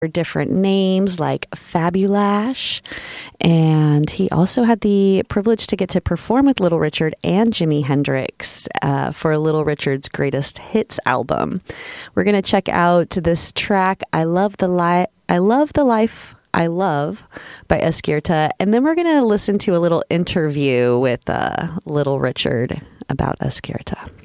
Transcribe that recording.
different names like Fabulash. And he also had the privilege to get to perform with Little Richard and Jimi Hendrix for Little Richard's Greatest Hits album. We're going to check out this track, I Love the Life I Love by Ezquerra. And then we're going to listen to a little interview with Little Richard about Ezquerra.